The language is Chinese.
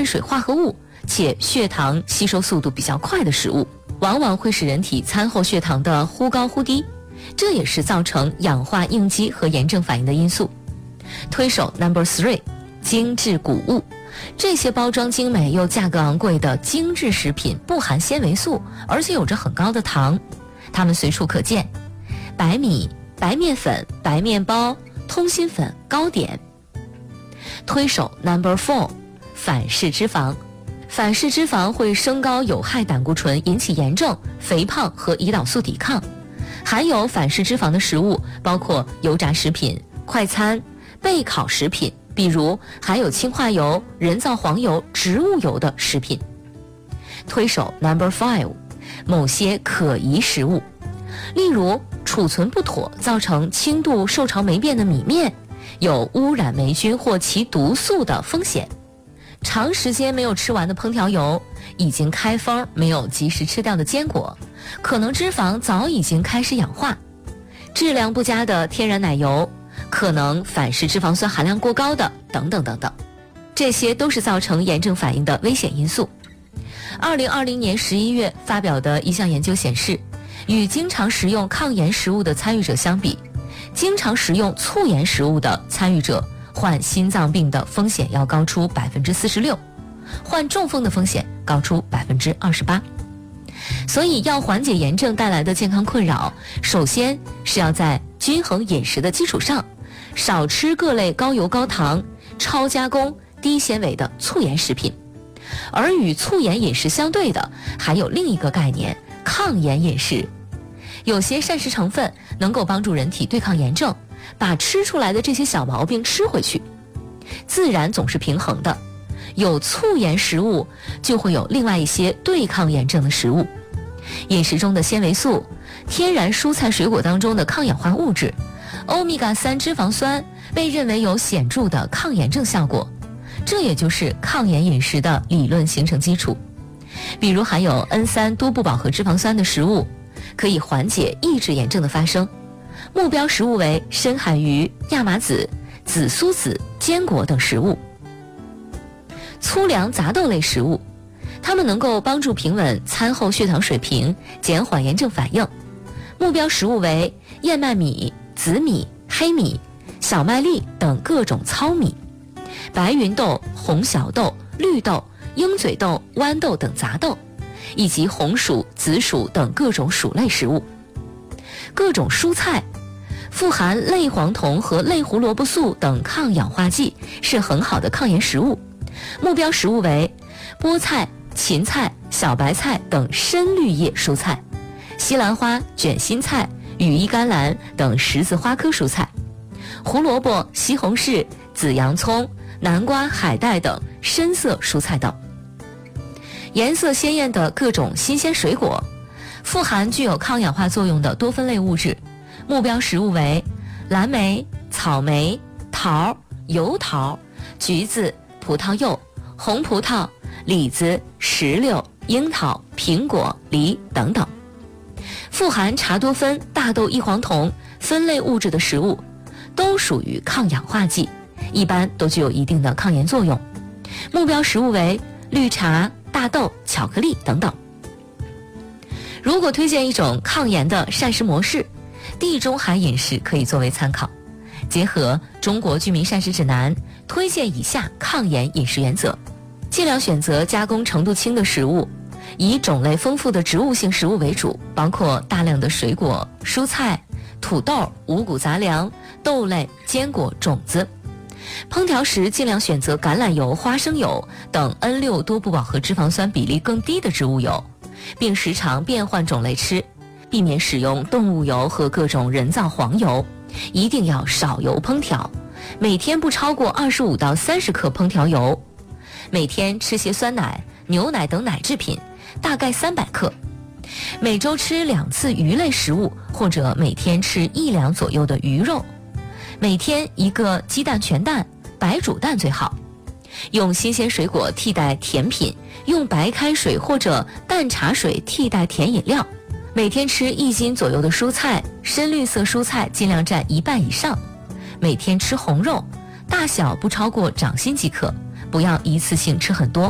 碳水化合物且血糖吸收速度比较快的食物，往往会使人体餐后血糖的忽高忽低，这也是造成氧化应激和炎症反应的因素。推手 No.3， 精致谷物。这些包装精美又价格昂贵的精致食品不含纤维素，而且有着很高的糖，它们随处可见。白米、白面粉、白面包、通心粉、糕点。推手 No.4， 反式脂肪。反式脂肪会升高有害胆固醇，引起炎症、肥胖和胰岛素抵抗。含有反式脂肪的食物包括油炸食品、快餐、备烤食品，比如含有氢化油、人造黄油、植物油的食品。推手 No.5， 某些可疑食物，例如储存不妥造成轻度受潮霉变的米面，有污染霉菌或其毒素的风险。长时间没有吃完的烹调油，已经开封没有及时吃掉的坚果，可能脂肪早已经开始氧化。质量不佳的天然奶油，可能反式脂肪酸含量过高的等等等等，这些都是造成炎症反应的危险因素。2020年11月发表的一项研究显示，与经常食用抗炎食物的参与者相比，经常食用促炎食物的参与者患心脏病的风险要高出 46%， 患中风的风险高出 28%。 所以要缓解炎症带来的健康困扰，首先是要在均衡饮食的基础上，少吃各类高油高糖、超加工、低纤维的促炎食品。而与促炎饮食相对的，还有另一个概念，抗炎饮食。有些膳食成分能够帮助人体对抗炎症，把吃出来的这些小毛病吃回去。自然总是平衡的，有促炎食物，就会有另外一些对抗炎症的食物。饮食中的纤维素、天然蔬菜水果当中的抗氧化物质、欧米伽3脂肪酸被认为有显著的抗炎症效果，这也就是抗炎饮食的理论形成基础。比如含有 N3 多不饱和脂肪酸的食物，可以缓解抑制炎症的发生。目标食物为深海鱼、亚麻籽、紫苏籽、坚果等食物。粗粮杂豆类食物，它们能够帮助平稳餐后血糖水平，减缓炎症反应。目标食物为燕麦米、紫米、黑米、小麦粒等各种糙米，白芸豆、红小豆、绿豆、鹰嘴豆、豌豆等杂豆，以及红薯、紫薯等各种薯类食物。各种蔬菜富含类黄酮和类胡萝卜素等抗氧化剂，是很好的抗炎食物。目标食物为菠菜、芹菜、小白菜等深绿叶蔬菜，西兰花、卷心菜、羽衣甘蓝等十字花科蔬菜，胡萝卜、西红柿、紫洋葱、南瓜、海带等深色蔬菜等。颜色鲜艳的各种新鲜水果，富含具有抗氧化作用的多酚类物质。目标食物为蓝莓、草莓、桃、油桃、橘子、葡萄柚、红葡萄、李子、石榴、樱桃、苹果、梨等等。富含茶多酚、大豆异黄酮酚类物质的食物，都属于抗氧化剂，一般都具有一定的抗炎作用。目标食物为绿茶、大豆、巧克力等等。如果推荐一种抗炎的膳食模式，地中海饮食可以作为参考。结合中国居民膳食指南，推荐以下抗炎饮食原则：尽量选择加工程度轻的食物，以种类丰富的植物性食物为主，包括大量的水果、蔬菜、土豆、五谷杂粮、豆类、坚果、种子。烹调时尽量选择橄榄油、花生油等 N6 多不饱和脂肪酸比例更低的植物油，并时常变换种类吃，避免使用动物油和各种人造黄油。一定要少油烹调，每天不超过25到30克烹调油。每天吃些酸奶、牛奶等奶制品，大概300克。每周吃2次鱼类食物，或者每天吃1两左右的鱼肉。每天1个鸡蛋全蛋，白煮蛋最好。用新鲜水果替代甜品，用白开水或者淡茶水替代甜饮料。每天吃1斤左右的蔬菜，深绿色蔬菜尽量占1半以上。每天吃红肉，大小不超过掌心即可，不要一次性吃很多。